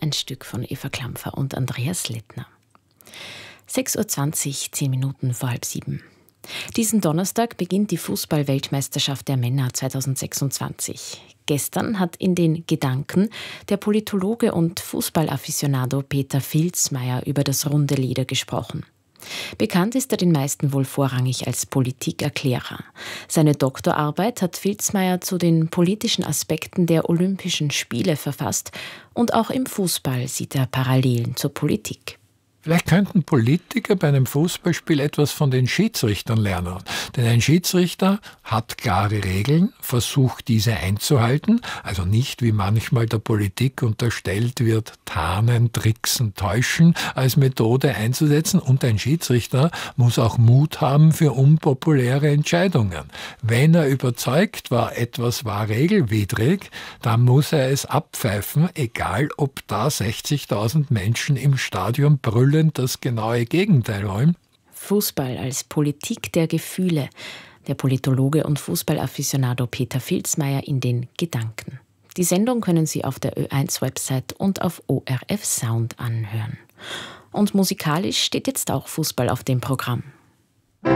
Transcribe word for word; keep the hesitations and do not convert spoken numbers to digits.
ein Stück von Eva Klampfer und Andreas Lettner. sechs Uhr zwanzig, zehn Minuten vor halb sieben. Diesen Donnerstag beginnt die Fußball-Weltmeisterschaft der Männer zweitausendsechsundzwanzig. Gestern hat in den Gedanken der Politologe und Fußballafficionado Peter Vilsmeier über das runde Leder gesprochen. Bekannt ist er den meisten wohl vorrangig als Politikerklärer. Seine Doktorarbeit hat Vilsmeier zu den politischen Aspekten der Olympischen Spiele verfasst und auch im Fußball sieht er Parallelen zur Politik. Vielleicht könnten Politiker bei einem Fußballspiel etwas von den Schiedsrichtern lernen. Denn ein Schiedsrichter hat klare Regeln, versucht diese einzuhalten, also nicht wie manchmal der Politik unterstellt wird, tarnen, tricksen, täuschen als Methode einzusetzen. Und ein Schiedsrichter muss auch Mut haben für unpopuläre Entscheidungen. Wenn er überzeugt war, etwas war regelwidrig, dann muss er es abpfeifen, egal ob da sechzigtausend Menschen im Stadion brüllen, das genaue Gegenteil wollen. Fußball als Politik der Gefühle. Der Politologe und Fußballafficionado Peter Vilsmeier in den Gedanken. Die Sendung können Sie auf der Ö eins Website und auf O R F Sound anhören. Und musikalisch steht jetzt auch Fußball auf dem Programm.